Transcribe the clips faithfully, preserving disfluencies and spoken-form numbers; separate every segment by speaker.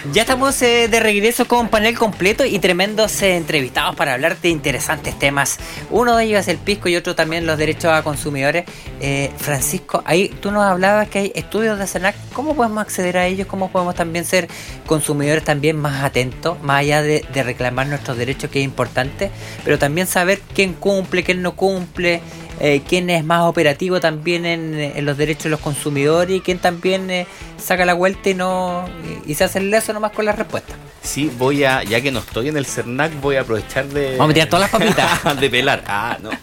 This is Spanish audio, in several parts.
Speaker 1: Ya estamos eh, de regreso con un panel completo y tremendos eh, entrevistados para hablar de interesantes temas. Uno de ellos es el pisco y otro también los derechos a consumidores. Eh, Francisco, ahí tú nos hablabas que hay estudios de SENAC. ¿Cómo podemos acceder a ellos? ¿Cómo podemos también ser consumidores también más atentos, más allá de, de reclamar nuestros derechos, que es importante, pero también saber quién cumple, quién no cumple? Eh, quién es más operativo también en, en los derechos de los consumidores y quién también eh, saca la vuelta y no y, y se hace el leso nomás con la respuesta.
Speaker 2: Sí, voy a, ya que no estoy en el CERNAC, voy a aprovechar de...
Speaker 1: Vamos a tirar todas las papitas.
Speaker 2: de pelar. Ah, no.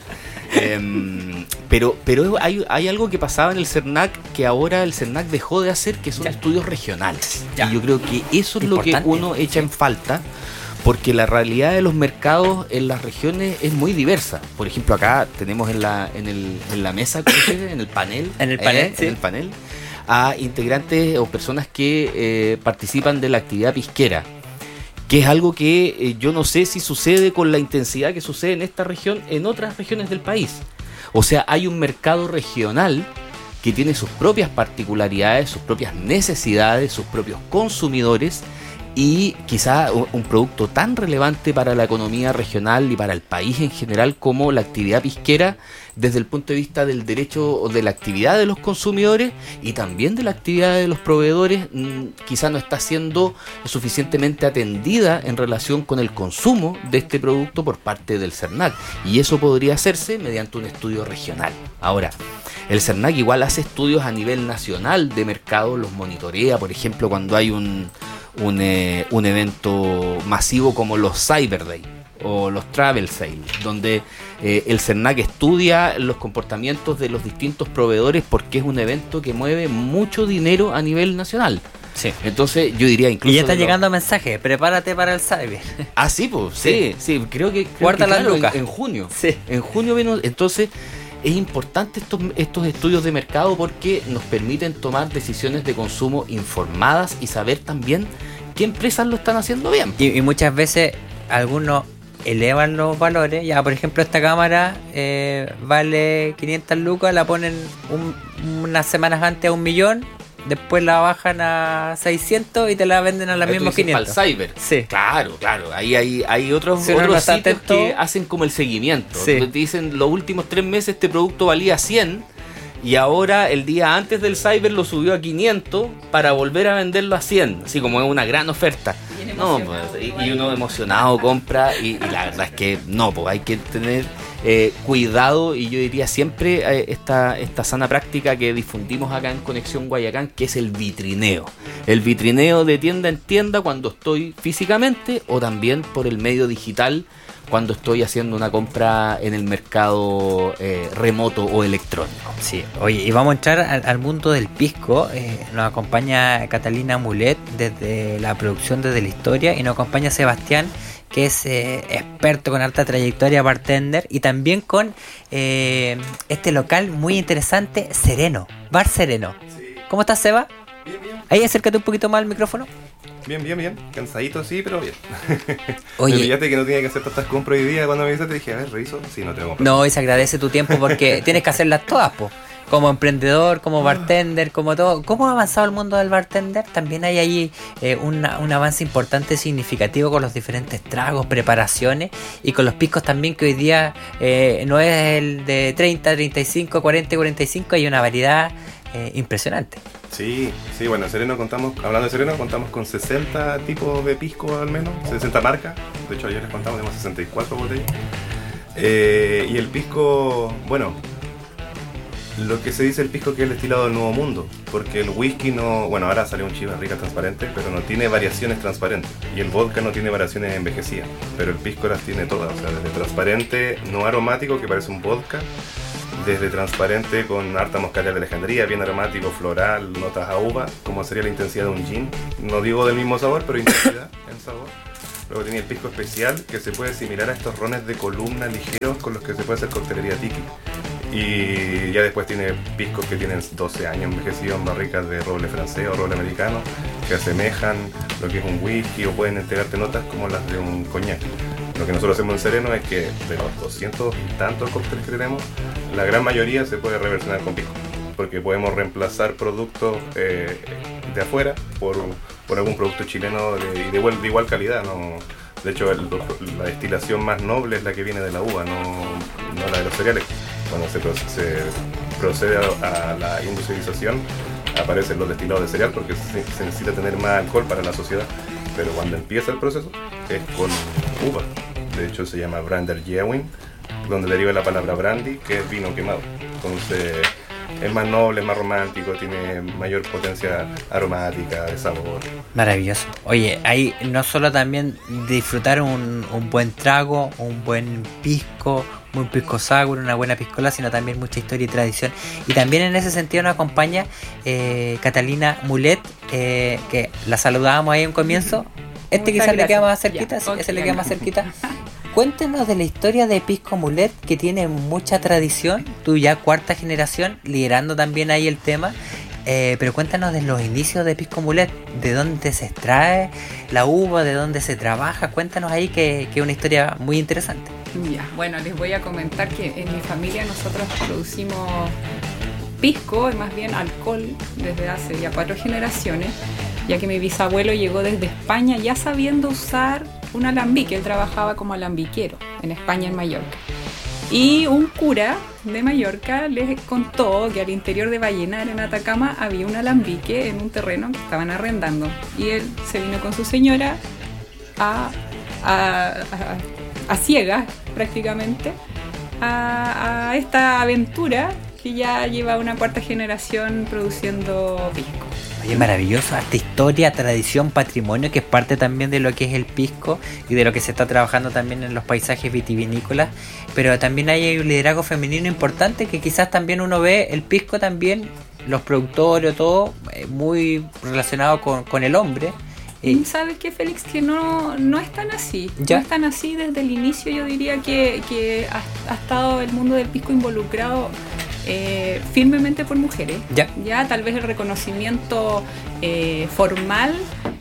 Speaker 2: eh, pero pero hay, hay algo que pasaba en el CERNAC que ahora el CERNAC dejó de hacer, que son ya. estudios regionales. Ya. Y yo creo que eso es Importante. Lo que uno echa en falta. Porque la realidad de los mercados en las regiones es muy diversa. Por ejemplo, acá tenemos en la en el en la mesa, en el panel,
Speaker 1: en el panel,
Speaker 2: eh,
Speaker 1: sí.
Speaker 2: en el panel, a integrantes o personas que eh, participan de la actividad pisquera, que es algo que eh, yo no sé si sucede con la intensidad que sucede en esta región, en otras regiones del país. O sea, hay un mercado regional que tiene sus propias particularidades, sus propias necesidades, sus propios consumidores. Y quizá un producto tan relevante para la economía regional y para el país en general como la actividad pisquera, desde el punto de vista del derecho o de la actividad de los consumidores y también de la actividad de los proveedores, quizá no está siendo suficientemente atendida en relación con el consumo de este producto por parte del CERNAC. Y eso podría hacerse mediante un estudio regional. Ahora, el CERNAC igual hace estudios a nivel nacional de mercado, los monitorea, por ejemplo, cuando hay un... Un, eh, un evento masivo como los Cyber Day o los Travel Sale, donde eh, el CERNAC estudia los comportamientos de los distintos proveedores porque es un evento que mueve mucho dinero a nivel nacional. Sí. Entonces yo diría incluso...
Speaker 1: Y ya está llegando los... mensaje, prepárate para el Cyber.
Speaker 2: Ah, sí, pues, sí, sí, sí, creo que...
Speaker 1: Guarda las lucas.
Speaker 2: En, en junio.
Speaker 1: Sí.
Speaker 2: En junio viene, entonces... Es importante estos, estos estudios de mercado porque nos permiten tomar decisiones de consumo informadas y saber también qué empresas lo están haciendo bien.
Speaker 1: Y, y muchas veces algunos elevan los valores. Ya, por ejemplo, esta cámara eh, vale quinientas lucas, la ponen un, unas semanas antes a un millón, después la bajan a seiscientos y te la venden a las mismas quinientos.
Speaker 2: Para el cyber.
Speaker 1: Sí.
Speaker 2: Claro, claro. Ahí hay, hay otros,
Speaker 1: si
Speaker 2: otros
Speaker 1: no
Speaker 2: sitios
Speaker 1: atento,
Speaker 2: que hacen como el seguimiento.
Speaker 1: Sí.
Speaker 2: Te dicen, los últimos tres meses este producto valía cien y ahora el día antes del cyber lo subió a quinientos para volver a venderlo a cien. Así como es una gran oferta. No, pues, y, y uno emocionado compra y, y la verdad es que no, pues hay que tener... Eh, cuidado y yo diría siempre eh, esta, esta sana práctica que difundimos acá en Conexión Guayacán, que es el vitrineo. El vitrineo de tienda en tienda cuando estoy físicamente o también por el medio digital cuando estoy haciendo una compra en el mercado eh, remoto o electrónico.
Speaker 1: Sí, oye, y vamos a entrar al, al mundo del pisco. Eh, nos acompaña Catalina Mulet desde la producción, desde la historia, y nos acompaña Sebastián, que es eh, experto con harta trayectoria, bartender, y también con eh, este local muy interesante, Sereno, Bar Sereno. Sí. ¿Cómo estás, Seba?
Speaker 3: Bien, bien.
Speaker 1: Ahí acércate un poquito más al micrófono.
Speaker 3: Bien, bien, bien. Cansadito, sí, pero bien.
Speaker 1: Oye,
Speaker 3: me pillaste que no tenía que hacer tantas compras hoy día. Cuando me dices, te dije, a ver, reviso. Sí, no tengo compras.
Speaker 1: No, y se agradece tu tiempo porque tienes que hacerlas todas, po. Como emprendedor, como bartender, como todo. ¿Cómo ha avanzado el mundo del bartender? También hay ahí eh, una, un avance importante, significativo con los diferentes tragos, preparaciones y con los piscos también, que hoy día eh, no es el de treinta, treinta y cinco, cuarenta y cuarenta y cinco, hay una variedad eh, impresionante.
Speaker 3: Sí, sí, bueno, en Sereno contamos, hablando de Sereno, contamos con sesenta tipos de pisco al menos, sesenta marcas. De hecho, ayer les contamos, tenemos sesenta y cuatro botellas. Eh, y el pisco, bueno... Lo que se dice el pisco que es el destilado del nuevo mundo, porque el whisky no, bueno, ahora salió un Chivas Rica transparente, pero no tiene variaciones transparentes, y el vodka no tiene variaciones envejecidas, pero el pisco las tiene todas, o sea, desde transparente no aromático, que parece un vodka, desde transparente con harta moscatel de Alejandría, bien aromático, floral, notas a uva, como sería la intensidad de un gin, no digo del mismo sabor, pero intensidad en sabor. Luego tiene el pisco especial, que se puede asimilar a estos rones de columna ligeros con los que se puede hacer coctelería tiki. Y ya después tiene piscos que tienen doce años envejecidos en barricas de roble francés o roble americano, que asemejan lo que es un whisky o pueden entregarte notas como las de un coñac. Lo que nosotros hacemos en Sereno es que de los doscientos y tantos cócteles que tenemos, la gran mayoría se puede reversionar con pisco, porque podemos reemplazar productos eh, de afuera por por algún producto chileno de, de, igual, de igual calidad. ¿no? De hecho, el, la destilación más noble es la que viene de la uva, no, no la de los cereales. Cuando se, se procede a, a la industrialización, aparecen los destilados de cereal porque se, se necesita tener más alcohol para la sociedad. Pero cuando empieza el proceso es con uva. De hecho, se llama Branderjäwin, donde deriva la palabra brandy, que es vino quemado. Entonces es más noble, es más romántico, tiene mayor potencia aromática, de sabor.
Speaker 1: Maravilloso. Oye, ahí no solo también disfrutar un, un buen trago, un buen pisco, un pisco sour, una buena piscola, sino también mucha historia y tradición. Y también en ese sentido nos acompaña eh, Catalina Mulet, eh, que la saludábamos ahí en un comienzo. Este quizás le queda más cerquita, ya, sí, okay, ese le queda más cerquita. Cuéntenos de la historia de Pisco Mulet, que tiene mucha tradición, tú ya cuarta generación, liderando también ahí el tema, eh, pero cuéntanos de los inicios de Pisco Mulet, de dónde se extrae la uva, de dónde se trabaja, cuéntanos ahí que es una historia muy interesante.
Speaker 4: Ya, bueno, les voy a comentar que en mi familia nosotros producimos pisco, más bien alcohol, desde hace ya cuatro generaciones, ya que mi bisabuelo llegó desde España ya sabiendo usar un alambique. Él trabajaba como alambiquero en España, en Mallorca. Y un cura de Mallorca les contó que al interior de Vallenar, en Atacama, había un alambique en un terreno que estaban arrendando. Y él se vino con su señora a, a, a, a ciegas, prácticamente, a, a esta aventura que ya lleva una cuarta generación produciendo pisco.
Speaker 1: Oye, maravilloso, esta historia, tradición, patrimonio, que es parte también de lo que es el pisco y de lo que se está trabajando también en los paisajes vitivinícolas, pero también hay un liderazgo femenino importante que quizás también uno ve el pisco también, los productores, todo, eh, muy relacionado con, con el hombre.
Speaker 4: Eh, ¿Sabes qué, Félix? Que no, no es tan así. ¿Ya? No es tan así desde el inicio. Yo diría que, que ha, ha estado el mundo del pisco involucrado Eh, firmemente por mujeres.
Speaker 1: Ya,
Speaker 4: ya tal vez el reconocimiento eh, formal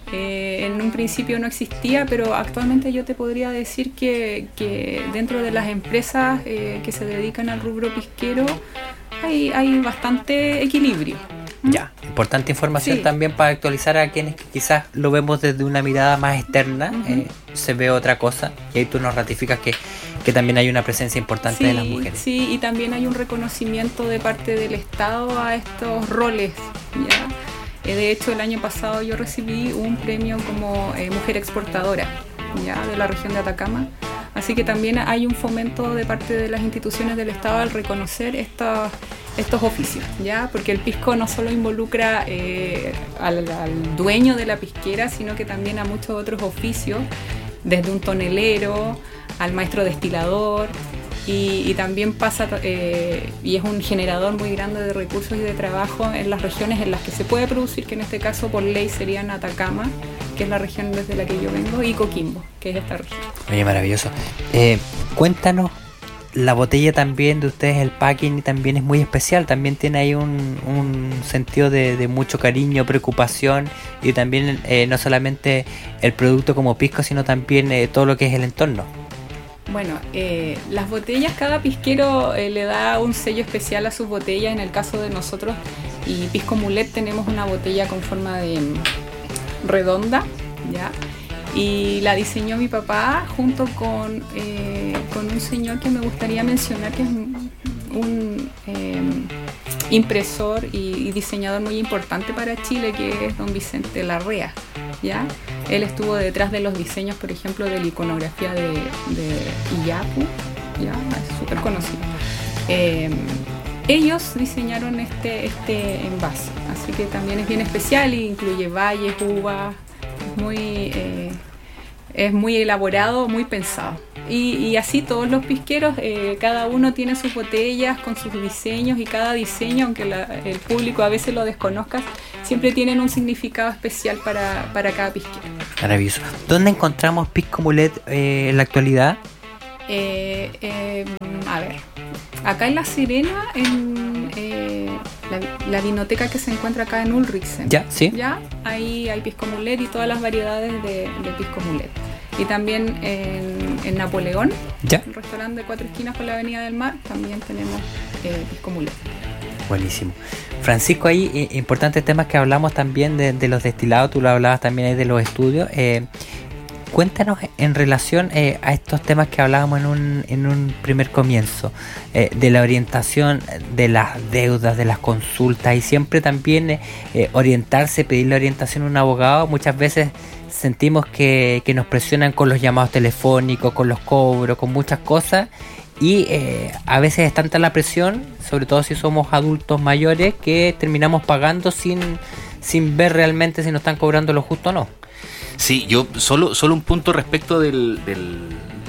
Speaker 4: eh, en un principio no existía, pero actualmente yo te podría decir que, que dentro de las empresas eh, que se dedican al rubro pisquero hay, hay bastante equilibrio. ¿Mm?
Speaker 1: Ya, importante información
Speaker 4: sí.
Speaker 1: También para actualizar a quienes quizás lo vemos desde una mirada más externa, uh-huh. eh, se ve otra cosa y ahí tú nos ratificas que que también hay una presencia importante
Speaker 4: sí,
Speaker 1: de las mujeres.
Speaker 4: Sí, y también hay un reconocimiento de parte del Estado a estos roles, ¿ya? Eh, de hecho, el año pasado yo recibí un premio como eh, mujer exportadora, ¿ya? De la región de Atacama. Así que también hay un fomento de parte de las instituciones del Estado al reconocer estos, estos oficios, ¿ya? Porque el pisco no solo involucra eh, al, al dueño de la pisquera, sino que también a muchos otros oficios, desde un tonelero al maestro destilador, y, y también pasa eh, y es un generador muy grande de recursos y de trabajo en las regiones en las que se puede producir, que en este caso por ley serían Atacama, que es la región desde la que yo vengo, y Coquimbo, que es esta región.
Speaker 1: Oye, maravilloso. Eh, cuéntanos, la botella también de ustedes, el packing también es muy especial, también tiene ahí un, un sentido de, de mucho cariño, preocupación, y también eh, no solamente el producto como pisco, sino también eh, todo lo que es el entorno.
Speaker 4: Bueno, eh, las botellas, cada pisquero eh, le da un sello especial a sus botellas. En el caso de nosotros y Pisco Mulet tenemos una botella con forma de redonda, ¿ya? Y la diseñó mi papá junto con, eh, con un señor que me gustaría mencionar, que es un, un eh, impresor y, y diseñador muy importante para Chile, que es don Vicente Larrea, ¿ya? Él estuvo detrás de los diseños, por ejemplo, de la iconografía de, de Iyapu, ¿ya? Es súper conocido. Eh, ellos diseñaron este, este envase, así que también es bien especial y incluye valles, uvas, muy, eh, es muy elaborado, muy pensado. Y, y así todos los pisqueros, eh, cada uno tiene sus botellas con sus diseños, y cada diseño, aunque la, el público a veces lo desconozca, siempre tienen un significado especial para, para cada pisquero.
Speaker 1: Maravilloso. ¿Dónde encontramos Pisco Mulet eh, en la actualidad?
Speaker 4: Eh, eh, a ver, acá en La Serena, en eh, la, la vinoteca que se encuentra acá en Ulrichsen.
Speaker 1: Ya, sí.
Speaker 4: Ya, ahí hay Pisco Mulet y todas las variedades de, de Pisco Mulet. Y también en, en Napoleón,
Speaker 1: ¿ya?
Speaker 4: Un restaurante de cuatro esquinas por la Avenida del Mar, también tenemos eh, Pisco Mulet.
Speaker 1: Buenísimo. Francisco, ahí eh, importantes temas que hablamos también de, de los destilados, tú lo hablabas también ahí de los estudios. Eh, cuéntanos en relación eh, a estos temas que hablábamos en un, en un primer comienzo, eh, de la orientación de las deudas, de las consultas, y siempre también eh, eh, orientarse, pedirle orientación a un abogado. Muchas veces sentimos que, que nos presionan con los llamados telefónicos, con los cobros, con muchas cosas, y eh, a veces es tanta la presión, sobre todo si somos adultos mayores, que terminamos pagando sin, sin ver realmente si nos están cobrando lo justo o no.
Speaker 2: Sí, yo solo, solo un punto respecto del, del,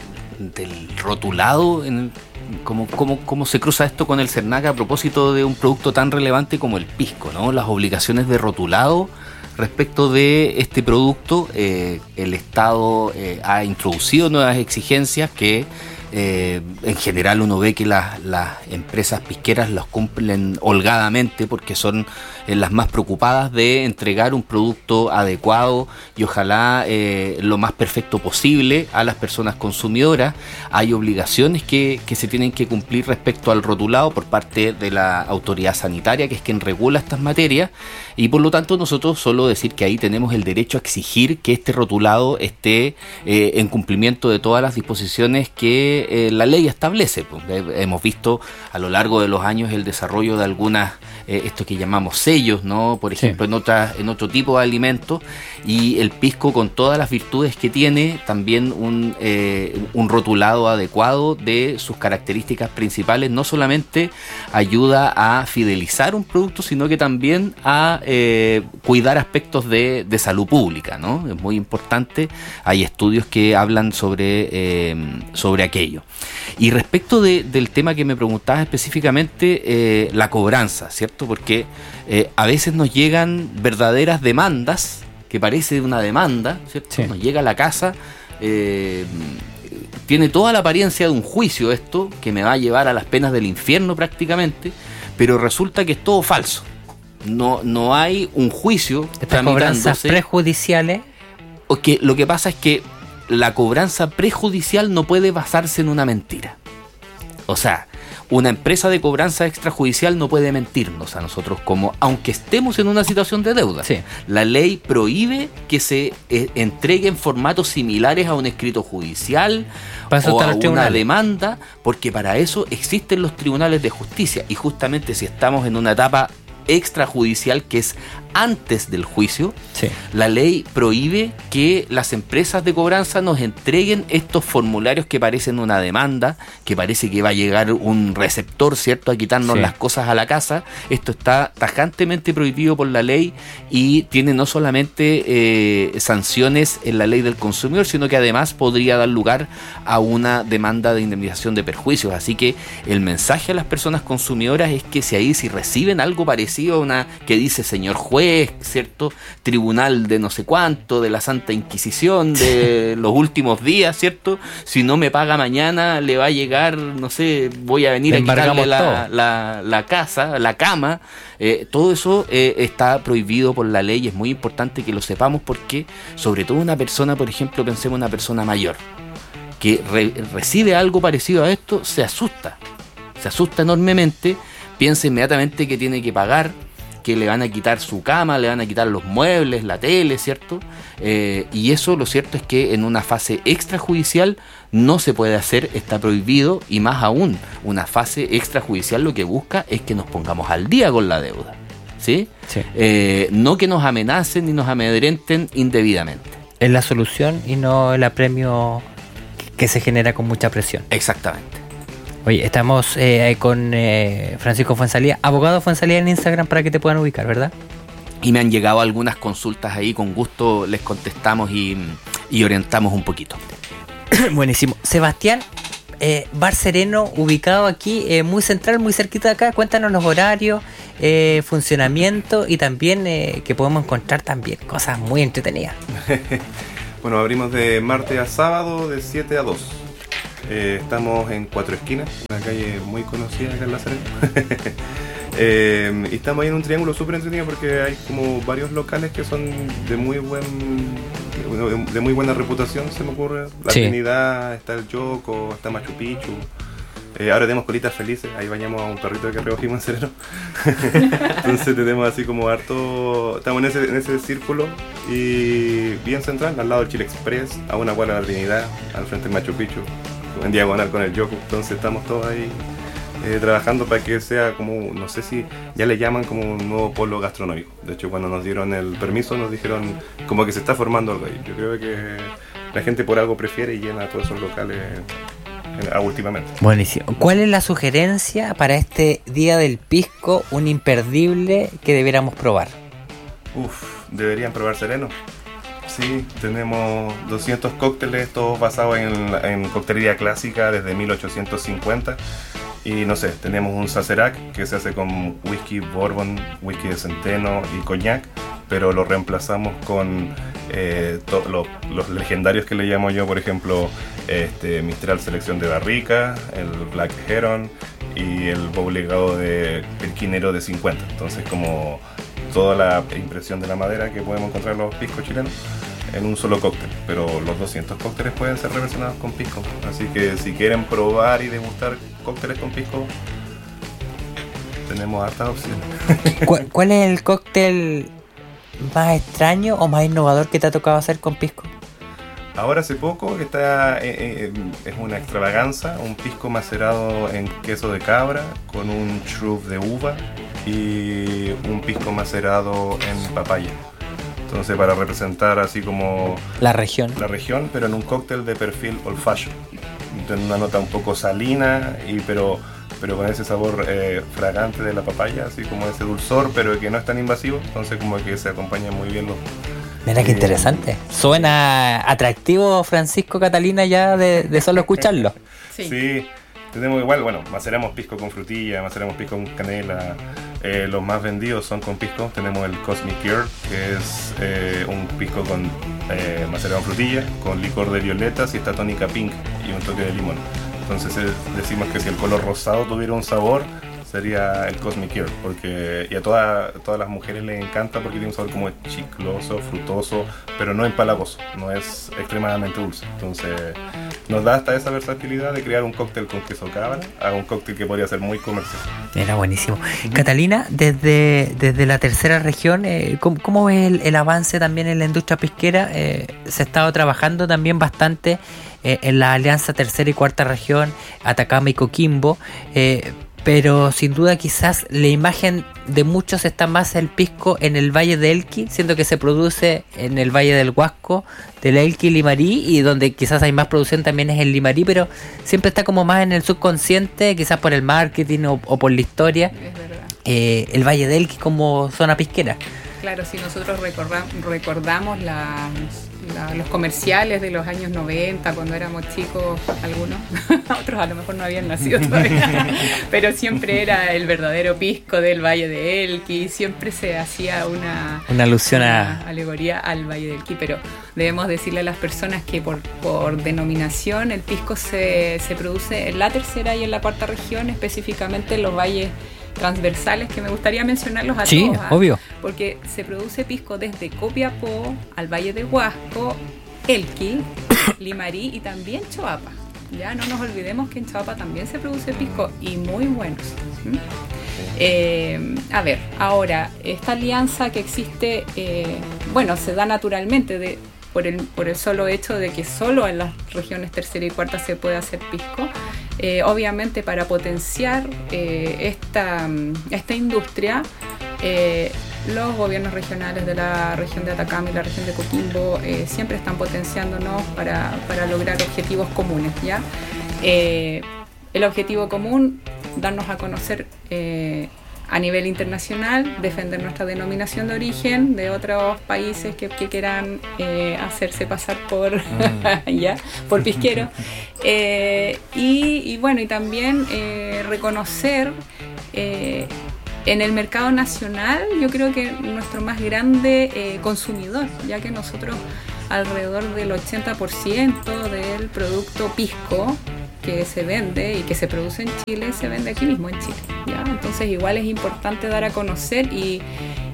Speaker 2: del rotulado, en, cómo, cómo, cómo se cruza esto con el Cernac a propósito de un producto tan relevante como el pisco, ¿no? Las obligaciones de rotulado respecto de este producto. Eh, el Estado eh, ha introducido nuevas exigencias que eh, en general uno ve que las, las empresas pisqueras las cumplen holgadamente, porque son eh, las más preocupadas de entregar un producto adecuado y ojalá eh, lo más perfecto posible a las personas consumidoras. Hay obligaciones que, que se tienen que cumplir respecto al rotulado por parte de la autoridad sanitaria, que es quien regula estas materias, y por lo tanto nosotros solo decir que ahí tenemos el derecho a exigir que este rotulado esté eh, en cumplimiento de todas las disposiciones que eh, la ley establece. Pues, eh, hemos visto a lo largo de los años el desarrollo de algunas, eh, esto que llamamos sellos, ¿no? Por ejemplo, sí. en, otra, en otro tipo de alimentos, y el pisco, con todas las virtudes que tiene, también un, eh, un rotulado adecuado de sus características principales, no solamente ayuda a fidelizar un producto, sino que también a eh, cuidar aspectos de, de salud pública, ¿no? Es muy importante. Hay estudios que hablan sobre, eh, sobre aquello. Y respecto de, del tema que me preguntabas específicamente, eh, la cobranza, ¿cierto? Porque eh, a veces nos llegan verdaderas demandas, que parece una demanda, ¿cierto? Sí. Nos llega a la casa, eh, tiene toda la apariencia de un juicio esto, que me va a llevar a las penas del infierno prácticamente, pero resulta que es todo falso. No, no hay un juicio
Speaker 1: tramitándose. Cobranzas prejudiciales.
Speaker 2: O que lo que pasa es que la cobranza prejudicial no puede basarse en una mentira. O sea, una empresa de cobranza extrajudicial no puede mentirnos a nosotros, como aunque estemos en una situación de deuda. Sí. La ley prohíbe que se eh, entreguen formatos similares a un escrito judicial o a una demanda, porque para eso existen los tribunales de justicia, y justamente si estamos en una etapa extrajudicial, que es antes del juicio, sí. la ley prohíbe que las empresas de cobranza nos entreguen estos formularios que parecen una demanda, que parece que va a llegar un receptor, ¿cierto?, a quitarnos sí. las cosas a la casa. Esto está tajantemente prohibido por la ley y tiene no solamente eh, sanciones en la ley del consumidor, sino que además podría dar lugar a una demanda de indemnización de perjuicios. Así que el mensaje a las personas consumidoras es que si ahí si reciben algo parecido a una que dice señor juez, ¿cierto?, tribunal de no sé cuánto, de la Santa Inquisición, de los últimos días, ¿cierto?, si no me paga mañana le va a llegar, no sé, voy a venir a quitarle la, la, la casa, la cama, eh, todo eso eh, está prohibido por la ley, y es muy importante que lo sepamos, porque sobre todo una persona, por ejemplo, pensemos en una persona mayor que re- recibe algo parecido a esto, se asusta, se asusta enormemente, piensa inmediatamente que tiene que pagar, que le van a quitar su cama, le van a quitar los muebles, la tele, ¿cierto? Eh, y eso, lo cierto es que en una fase extrajudicial no se puede hacer, está prohibido, y más aún, una fase extrajudicial lo que busca es que nos pongamos al día con la deuda, ¿sí? Sí. Eh, no que nos amenacen ni nos amedrenten indebidamente.
Speaker 1: Es la solución y no el apremio que se genera con mucha presión.
Speaker 2: Exactamente.
Speaker 1: Oye, estamos eh, con eh, Francisco Fuenzalía, abogado Fuenzalía en Instagram, para que te puedan ubicar, ¿verdad?
Speaker 2: Y me han llegado algunas consultas ahí, con gusto les contestamos y, y orientamos un poquito.
Speaker 1: Buenísimo. Sebastián, eh, Bar Sereno, ubicado aquí, eh, muy central, muy cerquita de acá. Cuéntanos los horarios, eh, funcionamiento, y también eh, que podemos encontrar también cosas muy entretenidas.
Speaker 3: Bueno, abrimos de martes a sábado de siete a dos. Eh, estamos en Cuatro Esquinas, una calle muy conocida acá en La Serena. eh, y estamos ahí en un triángulo súper entretenido, porque hay como varios locales que son de muy buen de, de muy buena reputación, se me ocurre. La sí. Trinidad, está el Yoco, está Machu Picchu. Eh, ahora tenemos colitas felices, ahí bañamos a un perrito que recogimos en Sereno. Entonces tenemos así como harto, estamos en ese, en ese círculo y bien central, al lado del Chile Express, a una cuadra de la Trinidad, al frente del Machu Picchu, en diagonal con el Yoku. Entonces estamos todos ahí eh, trabajando para que sea como, no sé si ya le llaman como un nuevo polo gastronómico. De hecho, cuando nos dieron el permiso nos dijeron como que se está formando algo ahí. Yo creo que la gente por algo prefiere y llena todos esos locales últimamente.
Speaker 1: Buenísimo. ¿Cuál es la sugerencia para este Día del Pisco, un imperdible que debiéramos probar?
Speaker 3: Uf, deberían probar Sereno. Sí, tenemos doscientos cócteles, todos basados en, en coctelería clásica desde mil ochocientos cincuenta. Y no sé, tenemos un Sazerac que se hace con whisky bourbon, whisky de centeno y coñac, pero lo reemplazamos con eh, to, lo, los legendarios que le llamo yo, por ejemplo, este Mistral Selección de Barrica, el Black Heron y el Boulegado de el Quinero de cincuenta. Entonces, como toda la impresión de la madera que podemos encontrar en los piscos chilenos en un solo cóctel, pero los doscientos cócteles pueden ser reversionados con pisco. Así que si quieren probar y degustar cócteles con pisco, tenemos hartas opciones.
Speaker 1: ¿Cuál, ¿Cuál es el cóctel más extraño o más innovador que te ha tocado hacer con pisco?
Speaker 3: Ahora hace poco está eh, eh, es una extravaganza, un pisco macerado en queso de cabra con un shrub de uva y un pisco macerado en papaya. Entonces, para representar así como
Speaker 1: la región,
Speaker 3: la región, pero en un cóctel de perfil old fashion. Entonces, una nota un poco salina, y pero, pero con ese sabor eh, fragante de la papaya, así como ese dulzor, pero que no es tan invasivo. Entonces, como que se acompaña muy bien los.
Speaker 1: Mira qué
Speaker 3: eh,
Speaker 1: interesante. Suena atractivo, Francisco, Catalina, ya de, de solo escucharlo.
Speaker 3: Sí. Sí, tenemos igual, bueno, maceramos pisco con frutilla, maceramos pisco con canela. Eh, los más vendidos son con pisco. Tenemos el Cosmic Girl, que es eh, un pisco con eh, macerado en frutilla, con licor de violetas y esta tónica pink y un toque de limón. Entonces eh, decimos que si el color rosado tuviera un sabor, sería el Cosmic Girl, porque y a toda, todas las mujeres les encanta porque tiene un sabor como chicloso, frutoso, pero no empalagoso, no es extremadamente dulce. Entonces nos da hasta esa versatilidad de crear un cóctel con queso cabra a un cóctel que podría ser muy comercial.
Speaker 1: Era buenísimo. Uh-huh. Catalina, desde, desde la tercera región, eh, ¿cómo, ¿cómo ves el, el avance también en la industria pisquera? Eh, se ha estado trabajando también bastante eh, en la alianza tercera y cuarta región, Atacama y Coquimbo, eh, pero sin duda quizás la imagen de muchos está más el pisco en el Valle de Elqui, siendo que se produce en el Valle del Huasco, del Elqui y Limarí, y donde quizás hay más producción también es el Limarí, pero siempre está como más en el subconsciente, quizás por el marketing o, o por la historia,
Speaker 4: es verdad.
Speaker 1: Eh, el Valle de Elqui como zona pisquera.
Speaker 4: Claro, si nosotros recorda, recordamos las, la, los comerciales de los años noventa, cuando éramos chicos, algunos, otros a lo mejor no habían nacido todavía, pero siempre era el verdadero pisco del Valle de Elqui, siempre se hacía una,
Speaker 1: una alusión
Speaker 4: una
Speaker 1: a
Speaker 4: alegoría al Valle de Elqui, pero debemos decirle a las personas que por, por denominación el pisco se, se produce en la tercera y en la cuarta región, específicamente en los valles transversales, que me gustaría mencionarlos a
Speaker 1: sí,
Speaker 4: todos. Sí,
Speaker 1: obvio.
Speaker 4: Porque se produce pisco desde Copiapó al Valle de Huasco, Elqui, Limarí y también Choapa. Ya no nos olvidemos que en Choapa también se produce pisco y muy buenos. ¿Mm? Eh, a ver, ahora, esta alianza que existe, eh, bueno, se da naturalmente de por el, por el solo hecho de que solo en las regiones tercera y cuarta se puede hacer pisco. Eh, obviamente para potenciar eh, esta, esta industria, eh, los gobiernos regionales de la región de Atacama y la región de Coquimbo eh, siempre están potenciándonos para, para lograr objetivos comunes, ¿ya? Eh, el objetivo común, darnos a conocer eh, a nivel internacional, defender nuestra denominación de origen de otros países que, que quieran eh, hacerse pasar por mm. ya por pisquero eh, y, y bueno y también eh, reconocer eh, en el mercado nacional, yo creo que nuestro más grande eh, consumidor, ya que nosotros alrededor del ochenta por ciento del producto pisco que se vende y que se produce en Chile se vende aquí mismo en Chile, ¿ya? Entonces igual es importante dar a conocer y,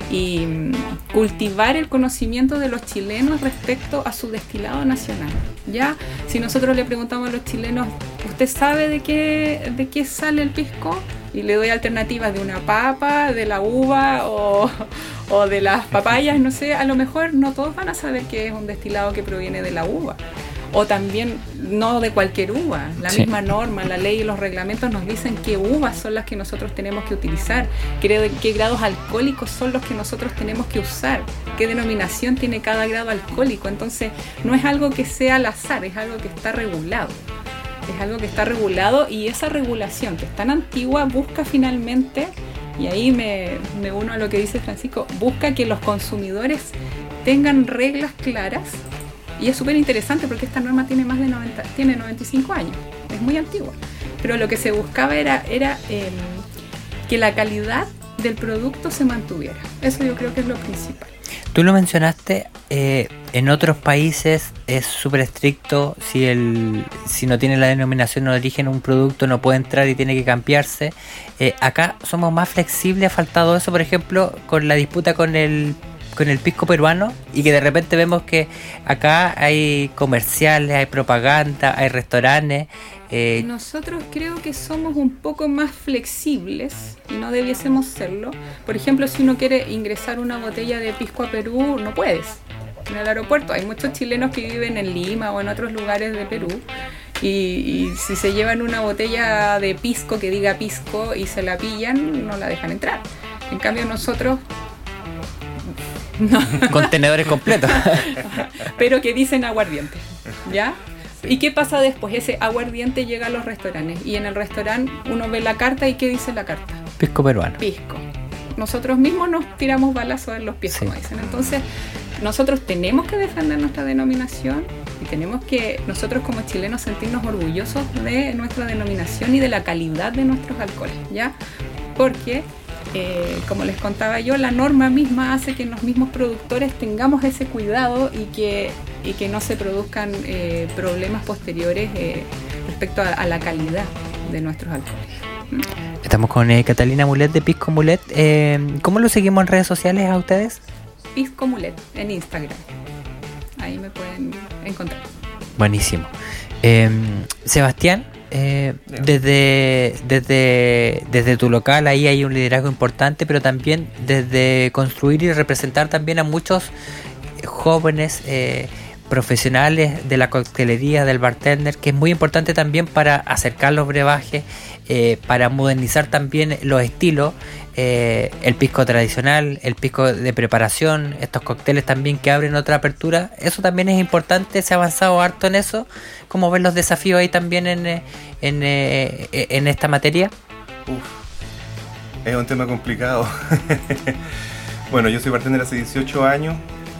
Speaker 4: y mm, cultivar el conocimiento de los chilenos respecto a su destilado nacional. Ya, si nosotros le preguntamos a los chilenos, ¿usted sabe de qué, de qué sale el pisco? Y le doy alternativas de una papa, de la uva o, o de las papayas, no sé, a lo mejor no todos van a saber que es un destilado que proviene de la uva. O también no de cualquier uva. La sí. misma norma, la ley y los reglamentos nos dicen qué uvas son las que nosotros tenemos que utilizar, qué, qué grados alcohólicos son los que nosotros tenemos que usar, qué denominación tiene cada grado alcohólico. Entonces no es algo que sea al azar, es algo que está regulado. Es algo que está regulado y esa regulación que es tan antigua busca finalmente, y ahí me, me uno a lo que dice Francisco, busca que los consumidores tengan reglas claras. Y es súper interesante porque esta norma tiene más de noventa, tiene noventa y cinco años, es muy antigua. Pero lo que se buscaba era, era eh, que la calidad del producto se mantuviera. Eso yo creo que es lo principal.
Speaker 1: Tú lo mencionaste, eh, en otros países es súper estricto, si el si no tiene la denominación de origen un producto no puede entrar y tiene que cambiarse. Eh, acá somos más flexibles, ha faltado eso, por ejemplo, con la disputa con el con el pisco peruano, y que de repente vemos que acá hay comerciales, hay propaganda, hay restaurantes.
Speaker 4: Eh... Nosotros creo que somos un poco más flexibles y no debiésemos serlo. Por ejemplo, si uno quiere ingresar una botella de pisco a Perú, no puedes. En el aeropuerto hay muchos chilenos que viven en Lima o en otros lugares de Perú. Y, y si se llevan una botella de pisco que diga pisco y se la pillan, no la dejan entrar. En cambio nosotros...
Speaker 1: No. Contenedores completos.
Speaker 4: Pero que dicen aguardiente, ¿ya? Sí. ¿Y qué pasa después? Ese aguardiente llega a los restaurantes y en el restaurante uno ve la carta y ¿qué dice la carta?
Speaker 1: Pisco peruano.
Speaker 4: Pisco. Nosotros mismos nos tiramos balazos en los pies, sí. como dicen. Entonces, nosotros tenemos que defender nuestra denominación y tenemos que, nosotros como chilenos, sentirnos orgullosos de nuestra denominación y de la calidad de nuestros alcoholes, ¿ya? Porque... Eh, como les contaba yo, la norma misma hace que los mismos productores tengamos ese cuidado y que, y que no se produzcan eh, problemas posteriores eh, respecto a, a la calidad de nuestros alcoholes.
Speaker 1: Estamos con eh, Catalina Mulet de Pisco Mulet. Eh, ¿Cómo lo seguimos en redes sociales a ustedes?
Speaker 4: Pisco Mulet en Instagram. Ahí me pueden encontrar.
Speaker 1: Buenísimo. Eh, Sebastián, Eh, desde, desde, desde tu local ahí hay un liderazgo importante, pero también desde construir y representar también a muchos jóvenes eh, profesionales de la coctelería, del bartender, que es muy importante también para acercar los brebajes, eh, para modernizar también los estilos, eh, el pisco tradicional, el pisco de preparación, estos cócteles también que abren otra apertura. Eso también es importante, se ha avanzado harto en eso. ¿Cómo ven los desafíos ahí también en, en, en, en esta materia?
Speaker 3: Uf, es un tema complicado. Bueno, yo soy bartender hace dieciocho años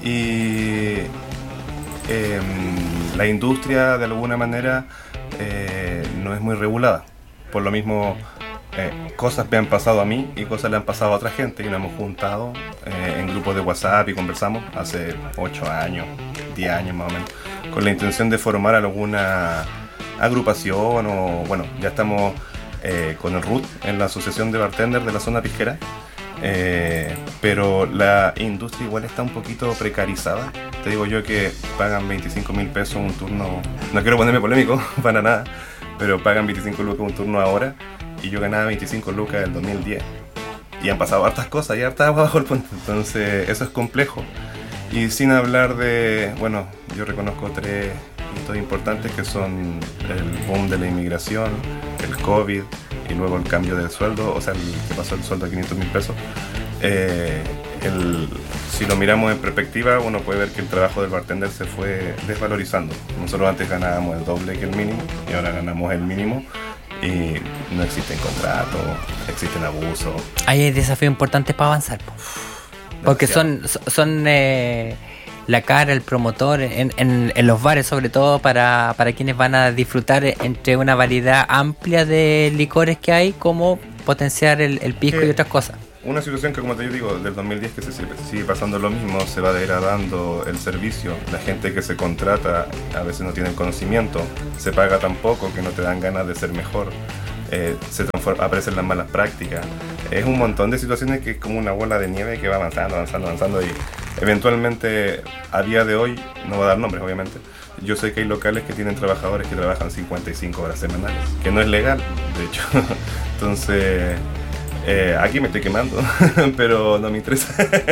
Speaker 3: y eh, la industria de alguna manera eh, no es muy regulada. Por lo mismo, eh, cosas me han pasado a mí y cosas le han pasado a otra gente y nos hemos juntado eh, en grupos de WhatsApp y conversamos hace ocho años, diez años más o menos, con la intención de formar alguna agrupación o, bueno, ya estamos eh, con el R U T en la Asociación de Bartender de la Zona Pisquera, eh, pero la industria igual está un poquito precarizada. Te digo yo que pagan veinticinco mil pesos un turno, no quiero ponerme polémico para nada, pero pagan veinticinco lucas un turno ahora y yo ganaba veinticinco lucas en el dos mil diez y han pasado hartas cosas y hartas bajo el puente, entonces eso es complejo. Y sin hablar de, bueno, yo reconozco tres hitos importantes que son el boom de la inmigración, el COVID y luego el cambio del sueldo, o sea, el que pasó el sueldo a quinientos mil pesos. Eh, el, si lo miramos en perspectiva, uno puede ver que el trabajo del bartender se fue desvalorizando. Nosotros antes ganábamos el doble que el mínimo y ahora ganamos el mínimo y no existen contratos, existen abusos.
Speaker 1: Ahí hay desafíos importantes para avanzar, po. Porque son, son eh, la cara, el promotor, en, en, en los bares sobre todo, para, para quienes van a disfrutar entre una variedad amplia de licores que hay, como potenciar el, el pisco eh, y otras cosas.
Speaker 3: Una situación que, como te digo, del dos mil diez que se sigue pasando lo mismo, se va degradando el servicio, la gente que se contrata a veces no tiene el conocimiento, se paga tan poco que no te dan ganas de ser mejor. eh, se transforma, aparecen las malas prácticas. Es un montón de situaciones que es como una bola de nieve que va avanzando, avanzando, avanzando y eventualmente a día de hoy, no voy a dar nombres obviamente, yo sé que hay locales que tienen trabajadores que trabajan cincuenta y cinco horas semanales, que no es legal, de hecho. Entonces, eh, aquí me estoy quemando, pero no me interesa.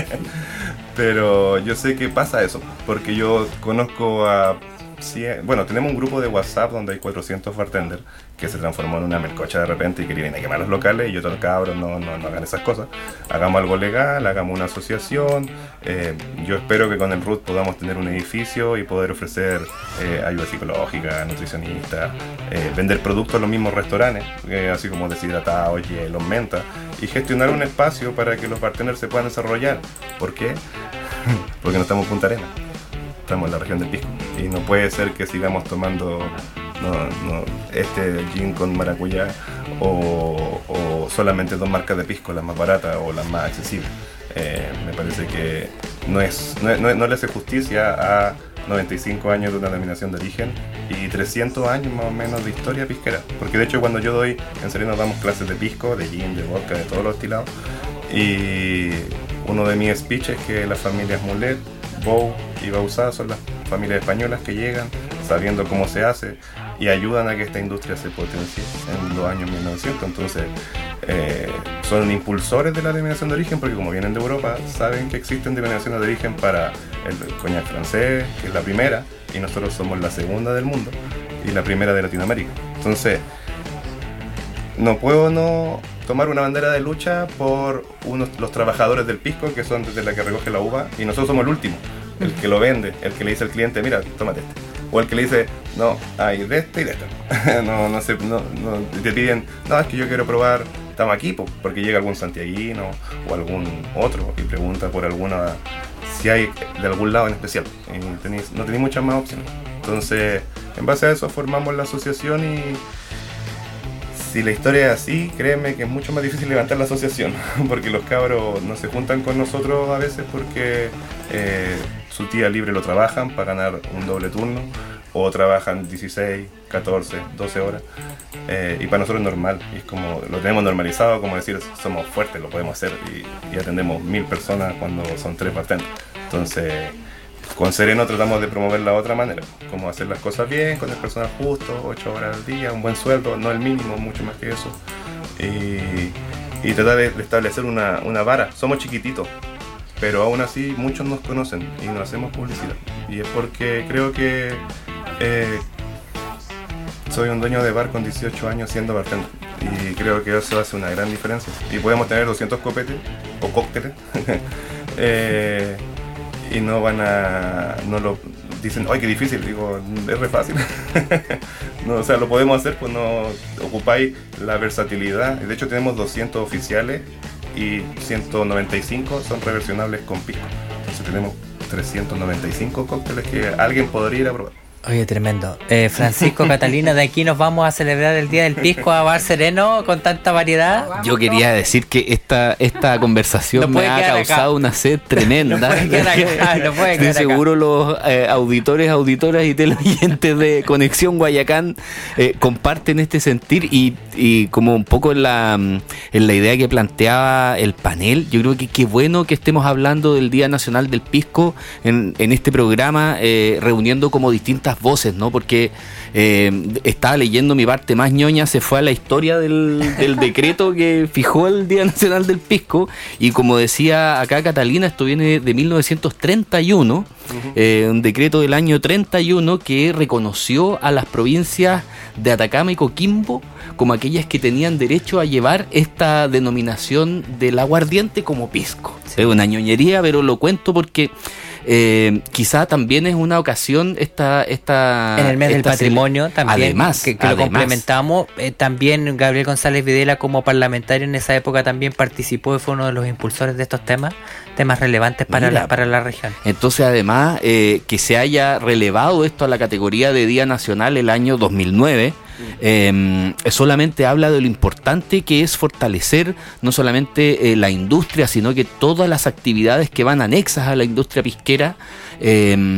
Speaker 3: Pero yo sé que pasa eso, porque yo conozco a... Bueno, tenemos un grupo de WhatsApp donde hay cuatrocientos bartenders que se transformó en una melcocha de repente y querían ir a quemar los locales y yo todo cabros, no, no, no hagan esas cosas, hagamos algo legal, hagamos una asociación. eh, yo espero que con el R U T podamos tener un edificio y poder ofrecer eh, ayuda psicológica, nutricionista, eh, vender productos a los mismos restaurantes, eh, así como deshidratados, hielos, menta, y gestionar un espacio para que los bartenders se puedan desarrollar. ¿Por qué? Porque no estamos en Punta Arenas, estamos en la región del Pisco y no puede ser que sigamos tomando no, no, este gin con maracuyá o, o solamente dos marcas de pisco, las más baratas o las más accesibles. Eh, me parece que no, es, no, no, no le hace justicia a noventa y cinco años de una denominación de origen y trescientos años más o menos de historia pisquera, porque de hecho cuando yo doy, en serio nos damos clases de pisco, de gin, de vodka, de todos los estilados, y uno de mis speeches es que las familias Mulet, Bow y Bauzá son las familias españolas que llegan sabiendo cómo se hace y ayudan a que esta industria se potencie en los años mil novecientos. Entonces eh, son impulsores de la denominación de origen porque como vienen de Europa saben que existen denominaciones de origen para el coñac francés, que es la primera, y nosotros somos la segunda del mundo y la primera de Latinoamérica. Entonces no puedo no tomar una bandera de lucha por unos, los trabajadores del pisco, que son desde la que recoge la uva, y nosotros somos el último, el que lo vende, el que le dice al cliente, mira, tómate este, o el que le dice, no, hay de este y de este. no, no sé, no, no, te piden, no, es que yo quiero probar Tamaquipo, porque llega algún santiaguino o algún otro y pregunta por alguna, si hay de algún lado en especial, y tenéis, no tenéis muchas más opciones. Entonces, en base a eso formamos la asociación y si la historia es así, créeme que es mucho más difícil levantar la asociación, porque los cabros no se juntan con nosotros a veces porque eh, su tía libre lo trabajan para ganar un doble turno, o trabajan dieciséis, catorce, doce horas, eh, y para nosotros es normal, y es como, lo tenemos normalizado, como decir, somos fuertes, lo podemos hacer, y, y atendemos mil personas cuando son tres bartenders. Entonces, con Sereno tratamos de promover la otra manera, como hacer las cosas bien, con el personal justo, ocho horas al día, un buen sueldo, no el mínimo, mucho más que eso, y, y tratar de, de establecer una, una vara. Somos chiquititos, pero aún así muchos nos conocen y nos hacemos publicidad, y es porque creo que eh, soy un dueño de bar con dieciocho años siendo bartender, y creo que eso hace una gran diferencia, y podemos tener doscientos copetes o cócteles eh, y no van a, no lo dicen, ¡ay, qué difícil! Digo, es re fácil. No, o sea, lo podemos hacer, pues no ocupáis la versatilidad. De hecho, tenemos doscientos oficiales y ciento noventa y cinco son reversionables con pisco. Entonces tenemos trescientos noventa y cinco cócteles que alguien podría ir a probar.
Speaker 1: Oye, tremendo. Eh, Francisco, Catalina, de aquí nos vamos a celebrar el Día del Pisco a Bar Sereno con tanta variedad.
Speaker 2: Yo quería decir que esta, esta conversación
Speaker 1: No
Speaker 2: me ha causado
Speaker 1: acá.
Speaker 2: una sed tremenda.
Speaker 1: No puede quedar acá, no puede
Speaker 2: Estoy
Speaker 1: quedar
Speaker 2: seguro
Speaker 1: acá.
Speaker 2: los eh, auditores, auditoras y teleoyentes de Conexión Guayacán eh, comparten este sentir y, y como un poco en la, en la idea que planteaba el panel, yo creo que qué bueno que estemos hablando del Día Nacional del Pisco en, en este programa, eh, reuniendo como distintas voces, ¿no? Porque eh, estaba leyendo mi parte más ñoña, se fue a la historia del, del decreto que fijó el Día Nacional del Pisco, y como decía acá Catalina, esto viene de mil novecientos treinta y uno, uh-huh. eh, un decreto del año treinta y uno que reconoció a las provincias de Atacama y Coquimbo como aquellas que tenían derecho a llevar esta denominación del aguardiente como pisco. Sí. Es una ñoñería, pero lo cuento porque Eh, quizá también es una ocasión esta esta
Speaker 1: en el mes del
Speaker 2: esta
Speaker 1: patrimonio
Speaker 2: cele-
Speaker 1: también
Speaker 2: además,
Speaker 1: que, que
Speaker 2: además.
Speaker 1: lo complementamos, eh, también Gabriel González Videla como parlamentario en esa época también participó y fue uno de los impulsores de estos temas temas relevantes para
Speaker 2: Mira,
Speaker 1: la, para la región.
Speaker 2: Entonces además eh, que se haya relevado esto a la categoría de Día Nacional el año dos mil nueve, eh, solamente habla de lo importante que es fortalecer no solamente eh, la industria, sino que todas las actividades que van anexas a la industria pisquera, eh,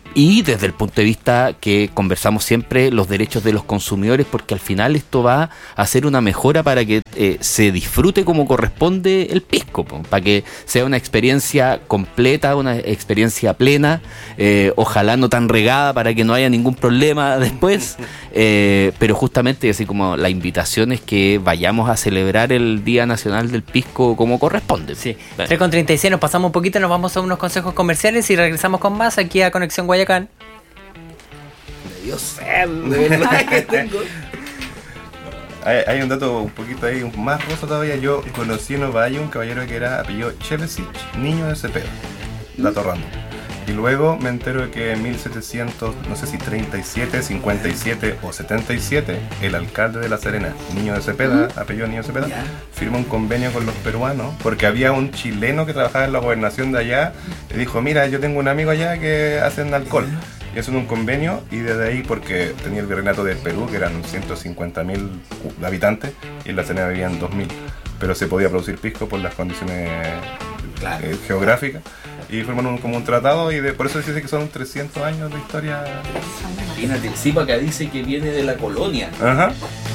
Speaker 2: y desde el punto de vista que conversamos siempre, los derechos de los consumidores, porque al final esto va a ser una mejora para que eh, se disfrute como corresponde el pisco, po, para que sea una experiencia completa, una experiencia plena, eh, ojalá no tan regada para que no haya ningún problema después, eh, pero justamente así como la invitación es que vayamos a celebrar el Día Nacional del Pisco como corresponde.
Speaker 1: Sí, tres con treinta y seis, nos pasamos un poquito, nos vamos a unos consejos comerciales y regresamos con más aquí a Conexión Guayacán.
Speaker 2: Dios sed, de verdad que tengo.
Speaker 3: Hay, hay un dato un poquito ahí, un más rosa todavía. Yo conocí en Ovalle un caballero que era apellido Chevesich, niño de Cepeda, dato random. Y luego me entero de que en mil setecientos, no sé si treinta y siete, cincuenta y siete o setenta y siete, el alcalde de La Serena, niño de Cepeda, uh-huh. apellido niño de Cepeda, yeah. firma un convenio con los peruanos, porque había un chileno que trabajaba en la gobernación de allá, y dijo, mira, yo tengo un amigo allá que hacen alcohol. Y hacen un convenio, y desde ahí, porque tenía el virreinato del Perú, que eran ciento cincuenta mil habitantes, y en La Serena vivían dos mil, pero se podía producir pisco por las condiciones claro. eh, geográficas. Y forman un, como un tratado, y de, por eso se dice que son trescientos años de historia.
Speaker 2: Imagínate, sí, para acá dice que viene de la colonia.
Speaker 3: Ajá.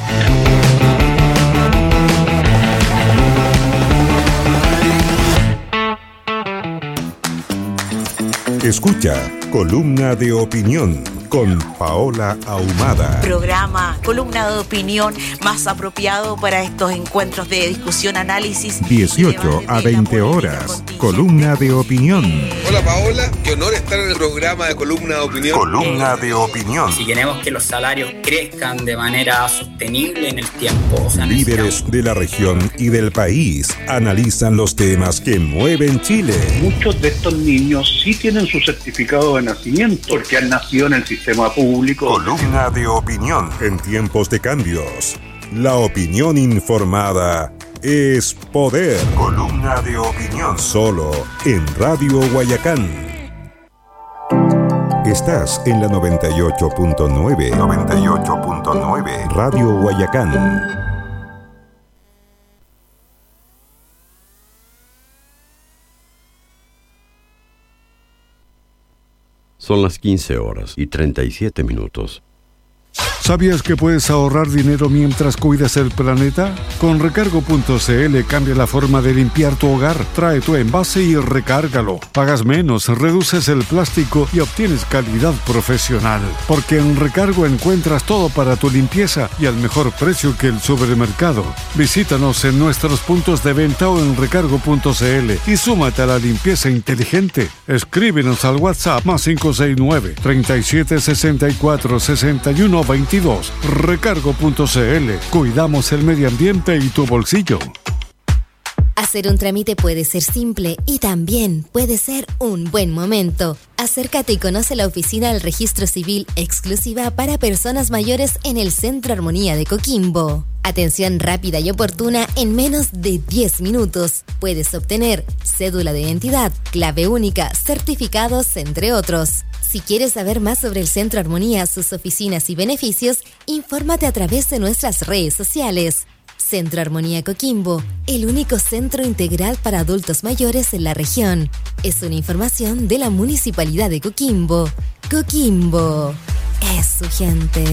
Speaker 5: Escucha Columna de Opinión con Paola Ahumada.
Speaker 6: Programa Columna de Opinión más apropiado para estos encuentros de discusión, análisis.
Speaker 5: dieciocho a veinte horas. Columna de Opinión.
Speaker 7: Hola Paola, qué honor estar en el programa de Columna de Opinión.
Speaker 5: Columna de Opinión.
Speaker 8: Si queremos que los salarios crezcan de manera sostenible en el tiempo. O sea,
Speaker 5: líderes de la región y del país analizan los temas que mueven Chile.
Speaker 9: Muchos de estos niños sí tienen su certificado de nacimiento porque han nacido en el sistema público.
Speaker 5: Columna de Opinión. En tiempos de cambios, la opinión informada es poder. Columna de Opinión. Solo en Radio Guayacán. Estás en la noventa y ocho punto nueve. noventa y ocho punto nueve. Radio Guayacán.
Speaker 10: Son las quince horas y treinta y siete minutos.
Speaker 11: ¿Sabías que puedes ahorrar dinero mientras cuidas el planeta? Con recargo punto c l cambia la forma de limpiar tu hogar. Trae tu envase y recárgalo. Pagas menos, reduces el plástico y obtienes calidad profesional. Porque en Recargo encuentras todo para tu limpieza y al mejor precio que el supermercado. Visítanos en nuestros puntos de venta o en recargo punto c l y súmate a la limpieza inteligente. Escríbenos al WhatsApp más cinco seis nueve, treinta y siete sesenta y cuatro sesenta y uno veintidós. recargo punto c l. Cuidamos el medio ambiente y tu bolsillo.
Speaker 12: Hacer un trámite puede ser simple y también puede ser un buen momento. Acércate y conoce la oficina del Registro Civil exclusiva para personas mayores en el Centro Armonía de Coquimbo. Atención rápida y oportuna en menos de diez minutos. Puedes obtener cédula de identidad, clave única, certificados, entre otros. Si quieres saber más sobre el Centro Armonía, sus oficinas y beneficios, infórmate a través de nuestras redes sociales. Centro Armonía Coquimbo, el único centro integral para adultos mayores en la región. Es una información de la Municipalidad de Coquimbo. Coquimbo es su gente.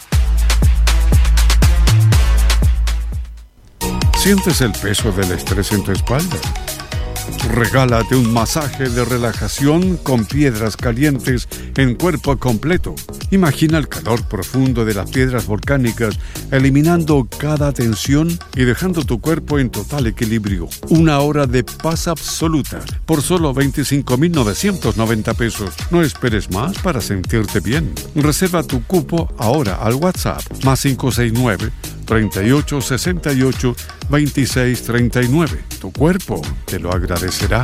Speaker 11: ¿Sientes el peso del estrés en tu espalda? Regálate un masaje de relajación con piedras calientes en cuerpo completo. Imagina el calor profundo de las piedras volcánicas, eliminando cada tensión y dejando tu cuerpo en total equilibrio. Una hora de paz absoluta por solo veinticinco mil novecientos noventa pesos. No esperes más para sentirte bien. Reserva tu cupo ahora al WhatsApp más cinco seis nueve, treinta y ocho sesenta y ocho, veintiséis treinta y nueve. Tu cuerpo te lo agradecerá.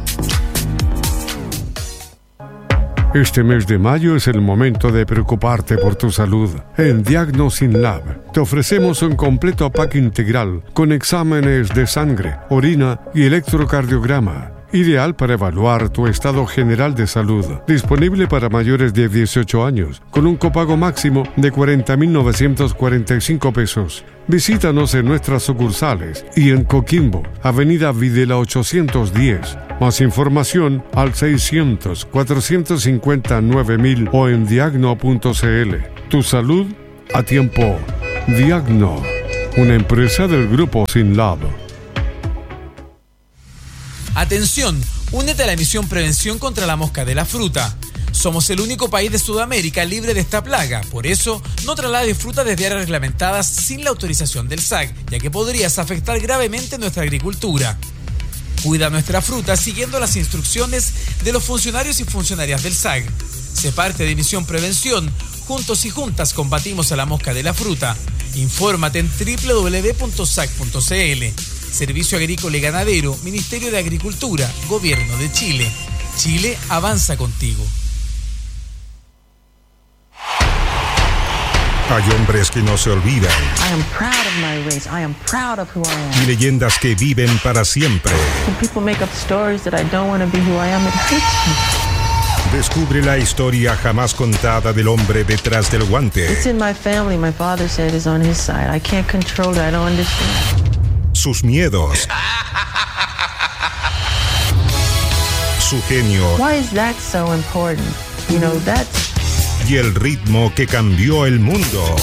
Speaker 11: Este mes de mayo es el momento de preocuparte por tu salud. En Diagnosin Lab te ofrecemos un completo pack integral con exámenes de sangre, orina y electrocardiograma. ideal para evaluar tu estado general de salud. Disponible para mayores de dieciocho años, con un copago máximo de cuarenta mil novecientos cuarenta y cinco pesos. Visítanos en nuestras sucursales y en Coquimbo, Avenida Videla ochocientos diez. Más información al seiscientos, cuatrocientos cincuenta, nueve mil o en diagno punto c l. Tu salud a tiempo. Diagno, una empresa del grupo Sinlab.
Speaker 13: Atención, únete a la misión Prevención contra la Mosca de la Fruta. Somos el único país de Sudamérica libre de esta plaga. Por eso, no traslades fruta desde áreas reglamentadas sin la autorización del S A C, ya que podrías afectar gravemente nuestra agricultura. Cuida nuestra fruta siguiendo las instrucciones de los funcionarios y funcionarias del S A C. Sé parte de Misión Prevención. Juntos y juntas combatimos a la mosca de la fruta. Infórmate en doble u doble u doble u punto s a c punto c l. Servicio Agrícola y Ganadero, Ministerio de Agricultura, Gobierno de Chile. Chile avanza contigo.
Speaker 5: Hay hombres que no se olvidan.
Speaker 14: I am proud of my race. I am proud of who I am.
Speaker 5: Y leyendas que viven para siempre.
Speaker 14: When people make up stories that I don't want to be who I am, it hurts me.
Speaker 5: Descubre la historia jamás contada del hombre detrás del guante.
Speaker 14: It's in my family. My father said is on his side. I can't control it. I don't understand.
Speaker 5: Sus miedos. Su genio.
Speaker 14: Why is that so important? You know, that's...
Speaker 5: Y el ritmo que cambió el mundo.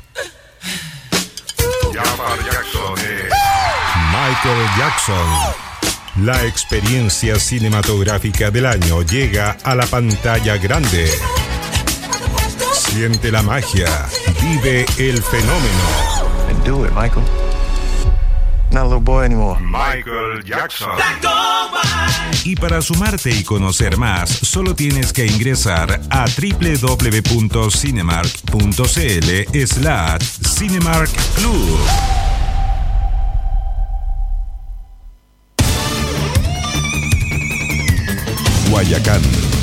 Speaker 5: Michael Jackson. La experiencia cinematográfica del año llega a la pantalla grande. Siente la magia. Vive el fenómeno.
Speaker 15: And do it, Michael. Not a little boy anymore.
Speaker 5: Michael Jackson. Y para sumarte y conocer más, solo tienes que ingresar a doble u doble u doble u punto cinemark punto c l slash Cinemark Club. Guayacán.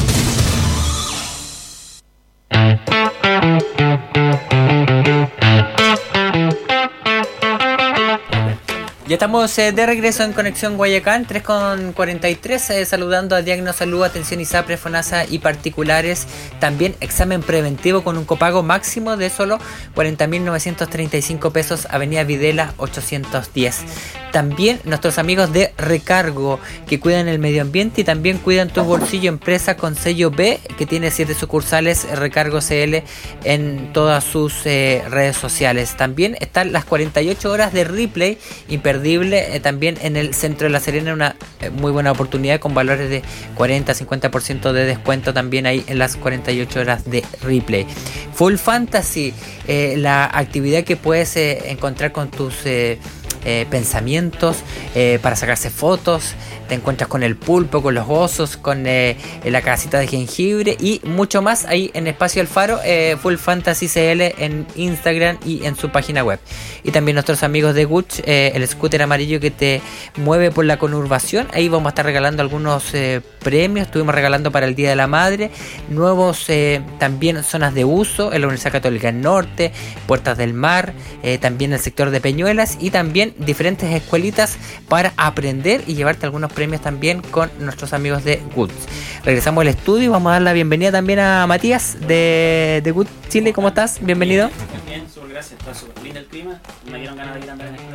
Speaker 1: Ya estamos eh, de regreso en Conexión Guayacán, tres con cuarenta y tres, eh, saludando a Diagno Salud, Atención ISAPRE, FONASA y particulares. También examen preventivo con un copago máximo de solo cuarenta mil novecientos treinta y cinco pesos, Avenida Videla ochocientos diez. También nuestros amigos de Recargo, que cuidan el medio ambiente y también cuidan tu bolsillo, empresa con sello B, que tiene siete sucursales, Recargo C L, en todas sus eh, redes sociales. También están las cuarenta y ocho horas de replay, imperdible, eh, también en el centro de La Serena, una eh, muy buena oportunidad con valores de cuarenta a cincuenta por ciento de descuento también ahí en las cuarenta y ocho horas de replay. Full Fantasy, eh, la actividad que puedes eh, encontrar con tus eh, eh, pensamientos eh, para sacarse fotos. Te encuentras con el pulpo, con los osos, con eh, la casita de jengibre y mucho más ahí en Espacio Alfaro, eh, Full Fantasy C L en Instagram y en su página web. Y también nuestros amigos de Gucci, eh, el scooter amarillo que te mueve por la conurbación. Ahí vamos a estar regalando algunos eh, premios. Estuvimos regalando para el Día de la Madre nuevos eh, también zonas de uso en la Universidad Católica del Norte, Puertas del Mar, eh, también el sector de Peñuelas y también diferentes escuelitas para aprender y llevarte algunos premios también con nuestros amigos de Good. Regresamos al estudio y vamos a dar la bienvenida también a Matías de, de Good Chile. ¿Cómo estás? Bienvenido.
Speaker 16: Bien, súper gracias. Está súper lindo el clima y me dieron ganas de ir a andar en el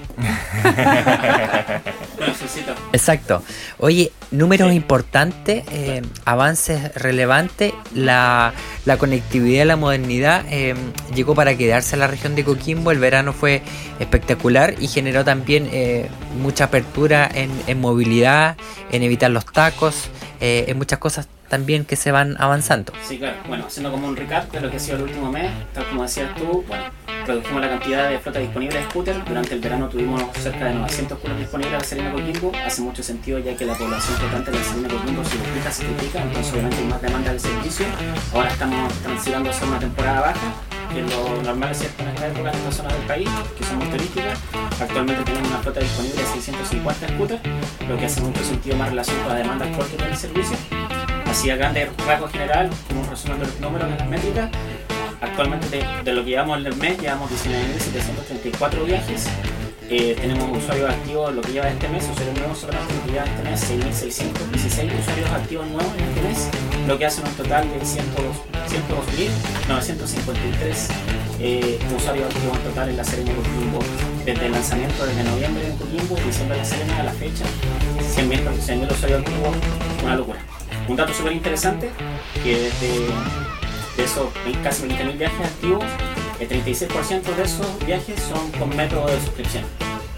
Speaker 16: escuela. Bueno, felicito.
Speaker 1: Exacto. Oye, números sí. importantes, eh, avances relevantes, la, la conectividad, la modernidad eh, llegó para quedarse a la región de Coquimbo. El verano fue espectacular y generó también eh, mucha apertura en, en movilidad, en evitar los tacos, eh, en muchas cosas también que se van avanzando.
Speaker 16: Sí, claro. Bueno, haciendo como un recap de lo que ha sido el último mes, tal como decías tú, bueno, redujimos la cantidad de flota disponible de scooters. Durante el verano tuvimos cerca de novecientos scooters disponibles en La Serena Coquimbo. Hace mucho sentido ya que la población flotante de La Serena Coquimbo se duplica, se triplica, entonces obviamente hay más demanda del servicio. Ahora estamos transitando hacia una temporada baja, que es lo normal es cierto en esta época en esta zona del país, que son muy turísticas. Actualmente tenemos una flota disponible de seiscientos cincuenta scooters, lo que hace mucho sentido más relación con la demanda actual que tiene el servicio. Así a grandes rasgos general, como un resumen de los números de las métricas, actualmente de, de lo que llevamos en el mes, llevamos diecinueve mil setecientos treinta y cuatro viajes, Eh, tenemos usuarios activos lo que lleva este mes, usuarios nuevos solamente lo que lleva este mes, seis mil seiscientos dieciséis usuarios activos nuevos en este mes, lo que hace un total de ciento dos mil novecientos cincuenta y tres eh, usuarios activos en total en La Serena y Coquimbo desde el lanzamiento desde noviembre en Coquimbo, diciembre en La Serena a la fecha, cien mil usuarios activos, una locura. Un dato súper interesante, que desde de esos casi veinte mil viajes activos, el treinta y seis por ciento de esos viajes son con método de suscripción.